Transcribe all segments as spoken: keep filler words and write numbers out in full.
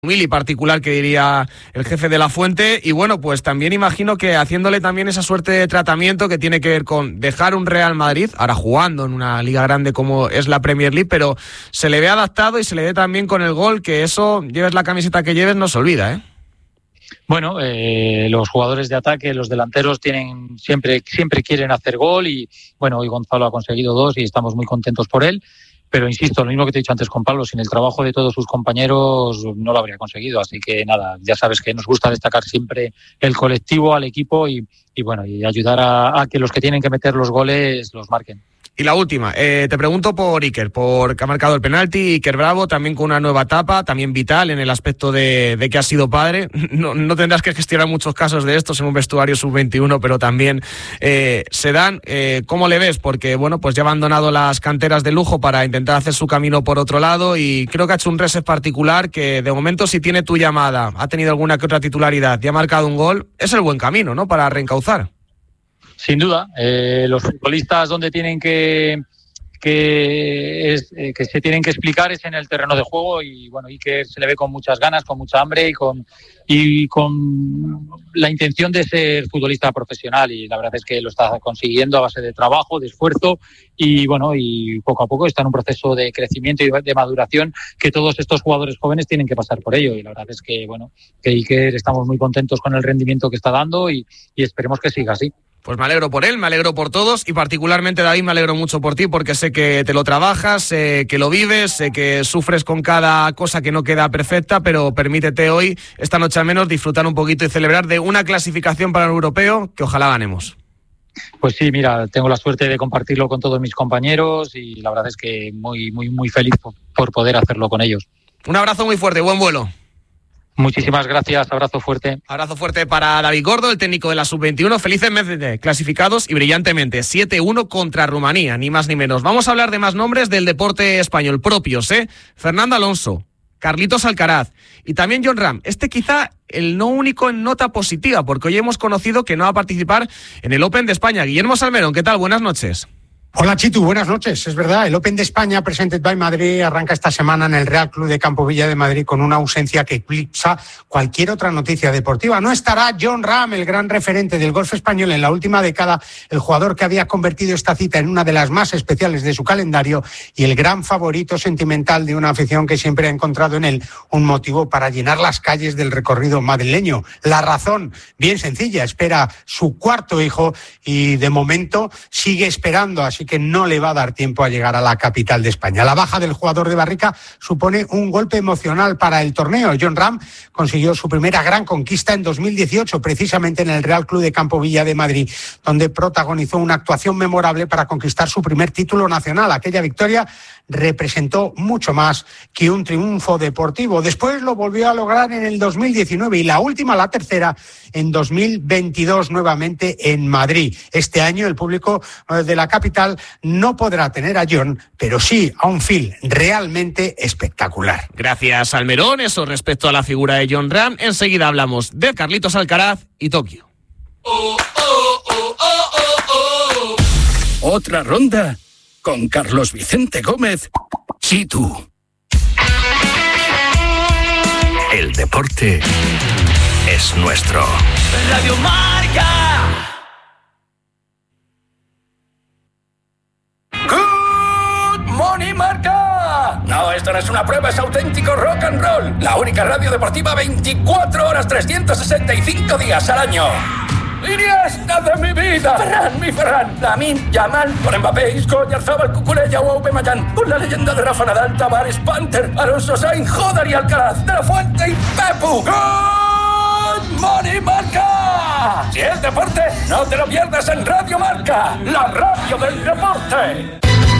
humilde y particular que diría el jefe de la Fuente, y bueno, pues también imagino que haciéndole también esa suerte de tratamiento que tiene que ver con dejar un Real Madrid, ahora jugando en una liga grande como es la Premier League, pero se le ve adaptado y se le ve también con el gol, que eso, lleves la camiseta que lleves, no se olvida, ¿eh? Bueno, eh, los jugadores de ataque, los delanteros tienen siempre, siempre quieren hacer gol y bueno, hoy Gonzalo ha conseguido dos y estamos muy contentos por él. Pero insisto, lo mismo que te he dicho antes con Pablo, sin el trabajo de todos sus compañeros no lo habría conseguido. Así que nada, ya sabes que nos gusta destacar siempre el colectivo, al equipo y, y bueno, y ayudar a, a que los que tienen que meter los goles los marquen. Y la última, eh, te pregunto por Iker, por que ha marcado el penalti, Iker Bravo, también con una nueva etapa, también vital en el aspecto de, de que ha sido padre. No, no tendrás que gestionar muchos casos de estos en un vestuario sub veintiuno, pero también eh, se dan. Eh, ¿Cómo le ves? Porque bueno, pues ya ha abandonado las canteras de lujo para intentar hacer su camino por otro lado y creo que ha hecho un reset particular que de momento, si tiene tu llamada, ha tenido alguna que otra titularidad y ha marcado un gol, es el buen camino, ¿no?, para reencauzar. Sin duda, eh, los futbolistas donde tienen que que, es, eh, que se tienen que explicar es en el terreno de juego y bueno, Iker se le ve con muchas ganas, con mucha hambre y con y con la intención de ser futbolista profesional y la verdad es que lo está consiguiendo a base de trabajo, de esfuerzo y bueno, y poco a poco está en un proceso de crecimiento y de maduración que todos estos jugadores jóvenes tienen que pasar por ello y la verdad es que bueno, que Iker estamos muy contentos con el rendimiento que está dando y, y esperemos que siga así. Pues me alegro por él, me alegro por todos y particularmente, David, me alegro mucho por ti porque sé que te lo trabajas, sé que lo vives, sé que sufres con cada cosa que no queda perfecta, pero permítete hoy, esta noche al menos, disfrutar un poquito y celebrar de una clasificación para el europeo que ojalá ganemos. Pues sí, mira, tengo la suerte de compartirlo con todos mis compañeros y la verdad es que muy, muy, muy feliz por, por poder hacerlo con ellos. Un abrazo muy fuerte, buen vuelo. Muchísimas gracias, abrazo fuerte. Abrazo fuerte para David Gordo, el técnico de la sub veintiuno. Felices meses clasificados y brillantemente. siete uno contra Rumanía, ni más ni menos. Vamos a hablar de más nombres del deporte español propios, ¿eh? Fernando Alonso, Carlitos Alcaraz y también Jon Rahm. Este quizá el no único en nota positiva, porque hoy hemos conocido que no va a participar en el Open de España. Guillermo Salmerón, ¿qué tal? Buenas noches. Hola Chitu, buenas noches. Es verdad, el Open de España Presented by Madrid arranca esta semana en el Real Club de Campo Villa de Madrid con una ausencia que eclipsa cualquier otra noticia deportiva. No estará Jon Rahm, el gran referente del golf español en la última década, el jugador que había convertido esta cita en una de las más especiales de su calendario y el gran favorito sentimental de una afición que siempre ha encontrado en él un motivo para llenar las calles del recorrido madrileño. La razón, bien sencilla, espera su cuarto hijo y de momento sigue esperando, así que no le va a dar tiempo a llegar a la capital de España. La baja del jugador de Barrica supone un golpe emocional para el torneo. Jon Rahm consiguió su primera gran conquista en dos mil dieciocho, precisamente en el Real Club de Campo Villa de Madrid, donde protagonizó una actuación memorable para conquistar su primer título nacional. Aquella victoria representó mucho más que un triunfo deportivo. Después lo volvió a lograr en el dos mil diecinueve y la última, la tercera, en dos mil veintidós nuevamente en Madrid. Este año el público de la capital no podrá tener a Jon, pero sí a un Phil realmente espectacular. Gracias, Salmerón. Eso respecto a la figura de Jon Rahm. Enseguida hablamos de Carlitos Alcaraz y Tokio. Oh, oh, oh, oh, oh, oh. Otra ronda con Carlos Vicente Gómez. Chitu. El deporte es nuestro. Radio Marca. Good morning, Marca. No, esto no es una prueba, es auténtico rock and roll. La única radio deportiva veinticuatro horas, trescientos sesenta y cinco días al año. Iniesta de mi vida, Ferran, mi Ferran, Lamine Yamal, con Mbappé, Isco, Oyarzabal, Cucurella o Aubameyang, con la leyenda de Rafa Nadal, Tavares, Panther, Alonso Sainz, Jodar y Alcaraz, De La Fuente y Pepu. Good morning, Marca. Si es deporte, no te lo pierdas en Radio Marca, la radio del deporte.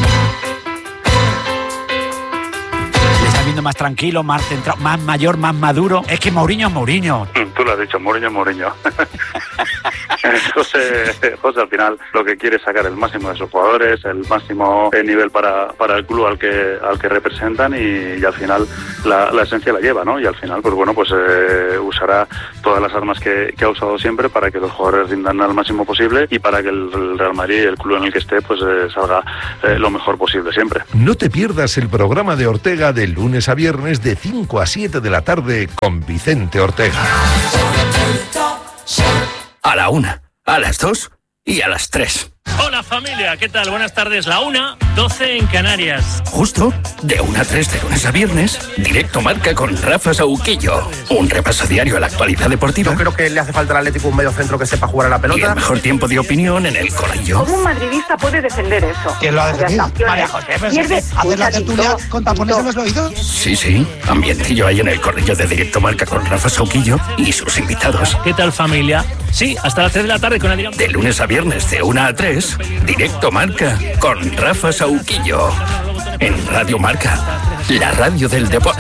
Viendo más tranquilo, más centrado, más mayor, más maduro. Es que Mourinho es Mourinho. Tú lo has dicho, Mourinho es Mourinho. José, José al final lo que quiere es sacar el máximo de sus jugadores, el máximo nivel para, para el club al que al que representan y, y al final la, la esencia la lleva, ¿no? Y al final, pues bueno, pues eh, usará todas las armas que, que ha usado siempre para que los jugadores rindan al máximo posible y para que el Real Madrid, el club en el que esté, pues eh, salga eh, lo mejor posible siempre. No te pierdas el programa de Ortega de lunes a viernes de cinco a siete de la tarde con Vicente Ortega. A la una, a las dos y a las tres. Hola familia, ¿qué tal? Buenas tardes. La una, doce en Canarias. Justo de una a tres de lunes a viernes, Directo Marca con Rafa Sauquillo. Un repaso diario a la actualidad deportiva. Yo creo que le hace falta al Atlético un medio centro que sepa jugar a la pelota. Y el mejor tiempo de opinión en el Corrillo. ¿Cómo un madridista puede defender eso? ¿Quién lo ha defendido? María José, pues Pierde, hacer la tertulia con tapones en los oídos. Sí, sí, ambientillo ahí en el Corrillo de Directo Marca con Rafa Sauquillo y sus invitados. ¿Qué tal familia? Sí, hasta las tres de la tarde con Adrián. De lunes a viernes de una a tres, Directo Marca con Rafa Sauquillo. En Radio Marca, la radio del deporte.